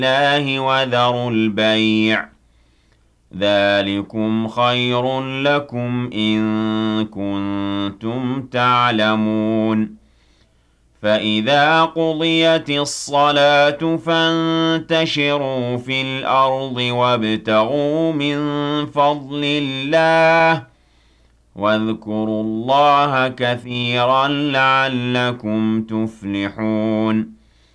الله وذروا البيع ذلكم خير لكم إن كنتم تعلمون فإذا قضيت الصلاة فانتشروا في الأرض وابتغوا من فضل الله واذكروا الله كثيرا لعلكم تفلحون